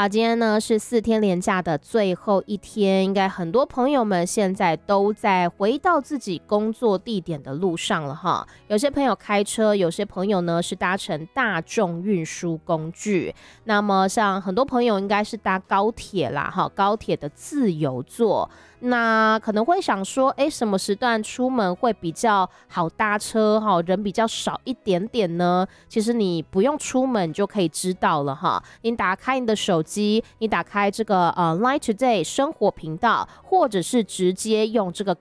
好，今天呢是4天连假的最后一天，应该很多朋友们现在都在回到自己工作地点的路上了哈。有些朋友开车，有些朋友呢是搭乘大众运输工具。那么像很多朋友应该是搭高铁啦哈，高铁的自由座。那可能会想说，什么时段出门会比较好搭车哈，人比较少一点点呢？其实你不用出门就可以知道了哈。你打开你的手机，你打开这个Line Today 生活频道，或者是直接用这个